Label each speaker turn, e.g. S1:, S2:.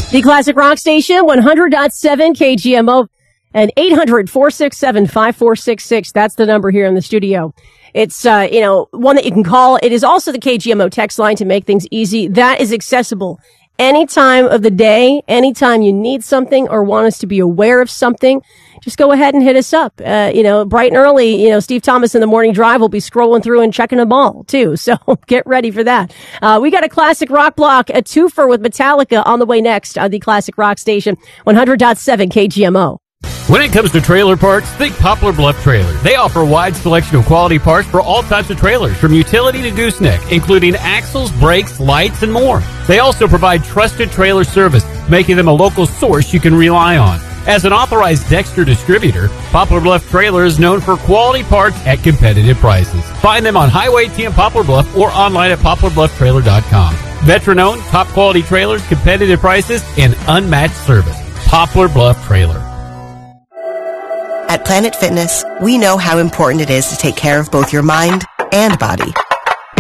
S1: The Classic Rock Station, 100.7 KGMO and 800-467-5466. That's the number here in the studio. It's, one that you can call. It is also the KGMO text line to make things easy. That is accessible any time of the day, anytime you need something or want us to be aware of something. Just go ahead and hit us up. Bright and early, Steve Thomas in the morning drive will be scrolling through and checking them all too. So get ready for that. We got a classic rock block, a twofer with Metallica on the way next on the Classic Rock Station, 100.7 KGMO.
S2: When it comes to trailer parts, think Poplar Bluff Trailer. They offer a wide selection of quality parts for all types of trailers, from utility to gooseneck, including axles, brakes, lights, and more. They also provide trusted trailer service, making them a local source you can rely on. As an authorized Dexter distributor, Poplar Bluff Trailer is known for quality parts at competitive prices. Find them on Highway T in Poplar Bluff or online at poplarblufftrailer.com. Veteran-owned, top-quality trailers, competitive prices, and unmatched service. Poplar Bluff Trailer.
S3: At Planet Fitness, we know how important it is to take care of both your mind and body.